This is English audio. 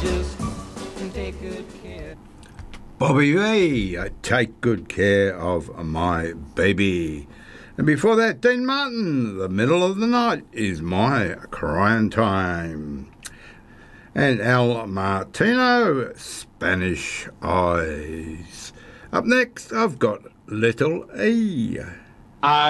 just take good care. Bobby V, take good care of my baby. And before that, Dean Martin, the middle of the night is my crying time. And Al Martino, Spanish Eyes. Up next, I've got Little E.